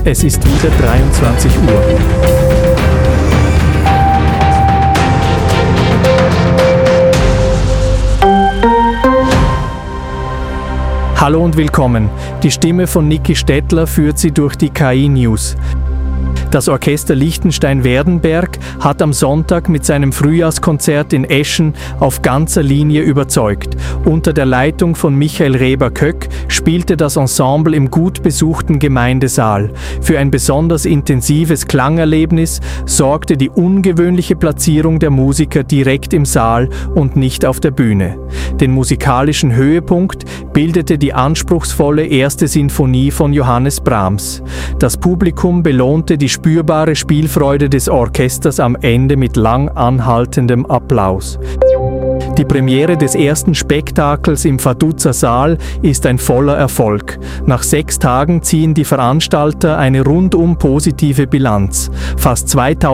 Es ist wieder 23 Uhr. Hallo und willkommen. Die Stimme von Niki Stettler führt Sie durch die KI-News. Das Orchester Liechtenstein-Werdenberg hat am Sonntag mit seinem Frühjahrskonzert in Eschen auf ganzer Linie überzeugt. Unter der Leitung von Michael Reber-Köck spielte das Ensemble im gut besuchten Gemeindesaal. Für ein besonders intensives Klangerlebnis sorgte die ungewöhnliche Platzierung der Musiker direkt im Saal und nicht auf der Bühne. Den musikalischen Höhepunkt bildete die anspruchsvolle erste Sinfonie von Johannes Brahms. Das Publikum belohnte die spürbare Spielfreude des Orchesters am Ende mit lang anhaltendem Applaus. Die Premiere des ersten Spektakels im Vaduz Saal ist ein voller Erfolg. Nach 6 Tagen ziehen die Veranstalter eine rundum positive Bilanz. Fast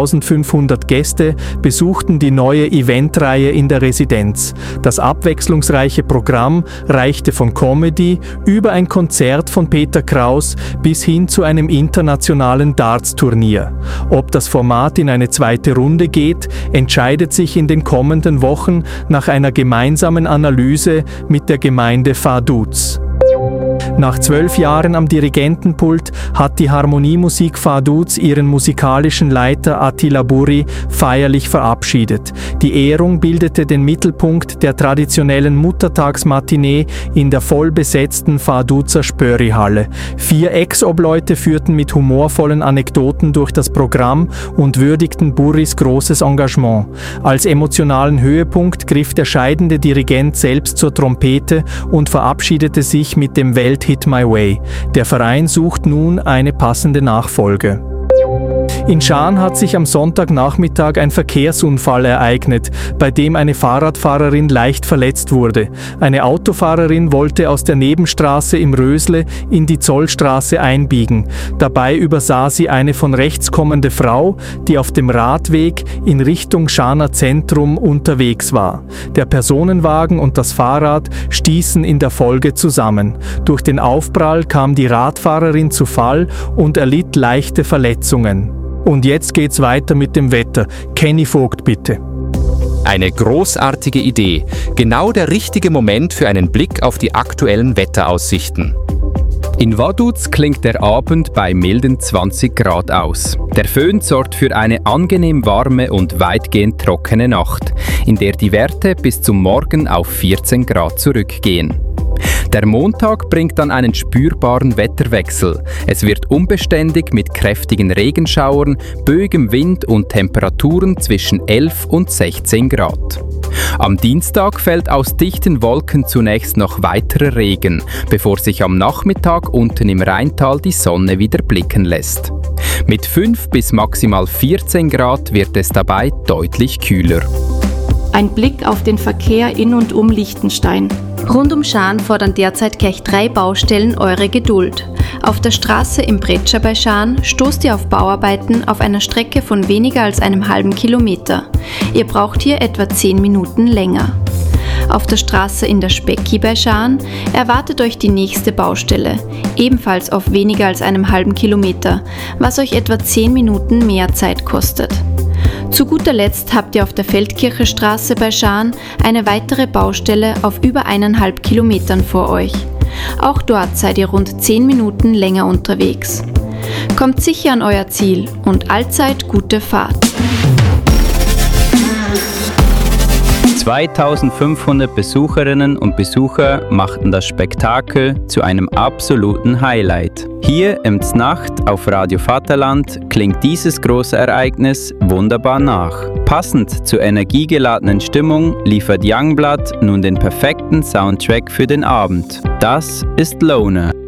2500 Gäste besuchten die neue Eventreihe in der Residenz. Das abwechslungsreiche Programm reichte von Comedy über ein Konzert von Peter Kraus bis hin zu einem internationalen Darts-Turnier. Ob das Format in eine zweite Runde geht, entscheidet sich in den kommenden Wochen nach einer gemeinsamen Analyse mit der Gemeinde Vaduz. Nach 12 Jahren am Dirigentenpult hat die Harmoniemusik Vaduz ihren musikalischen Leiter Attila Burri feierlich verabschiedet. Die Ehrung bildete den Mittelpunkt der traditionellen Muttertagsmatinee in der vollbesetzten Vaduzer Spöri-Halle. 4 Ex-Obleute führten mit humorvollen Anekdoten durch das Programm und würdigten Burris großes Engagement. Als emotionalen Höhepunkt griff der scheidende Dirigent selbst zur Trompete und verabschiedete sich mit dem Welthit My Way. Der Verein sucht nun eine passende Nachfolge. In Schaan hat sich am Sonntagnachmittag ein Verkehrsunfall ereignet, bei dem eine Fahrradfahrerin leicht verletzt wurde. Eine Autofahrerin wollte aus der Nebenstraße im Rösle in die Zollstraße einbiegen. Dabei übersah sie eine von rechts kommende Frau, die auf dem Radweg in Richtung Schaaner Zentrum unterwegs war. Der Personenwagen und das Fahrrad stießen in der Folge zusammen. Durch den Aufprall kam die Radfahrerin zu Fall und erlitt leichte Verletzungen. Und jetzt geht's weiter mit dem Wetter. Kenny Vogt, bitte. Eine großartige Idee. Genau der richtige Moment für einen Blick auf die aktuellen Wetteraussichten. In Vaduz klingt der Abend bei milden 20 Grad aus. Der Föhn sorgt für eine angenehm warme und weitgehend trockene Nacht, in der die Werte bis zum Morgen auf 14 Grad zurückgehen. Der Montag bringt dann einen spürbaren Wetterwechsel. Es wird unbeständig mit kräftigen Regenschauern, böigem Wind und Temperaturen zwischen 11 und 16 Grad. Am Dienstag fällt aus dichten Wolken zunächst noch weiterer Regen, bevor sich am Nachmittag unten im Rheintal die Sonne wieder blicken lässt. Mit 5 bis maximal 14 Grad wird es dabei deutlich kühler. Ein Blick auf den Verkehr in und um Liechtenstein. Rund um Schaan fordern derzeit gleich 3 Baustellen eure Geduld. Auf der Straße im Bretscher bei Schaan stoßt ihr auf Bauarbeiten auf einer Strecke von weniger als einem halben Kilometer. Ihr braucht hier etwa 10 Minuten länger. Auf der Straße in der Specki bei Schaan erwartet euch die nächste Baustelle, ebenfalls auf weniger als einem halben Kilometer, was euch etwa 10 Minuten mehr Zeit kostet. Zu guter Letzt habt ihr auf der Feldkircherstraße bei Schaan eine weitere Baustelle auf über 1,5 Kilometern vor euch. Auch dort seid ihr rund 10 Minuten länger unterwegs. Kommt sicher an euer Ziel und allzeit gute Fahrt. 2500 Besucherinnen und Besucher machten das Spektakel zu einem absoluten Highlight. Hier im Znacht auf Radio Vaterland klingt dieses große Ereignis wunderbar nach. Passend zur energiegeladenen Stimmung liefert Youngblood nun den perfekten Soundtrack für den Abend. Das ist Lone.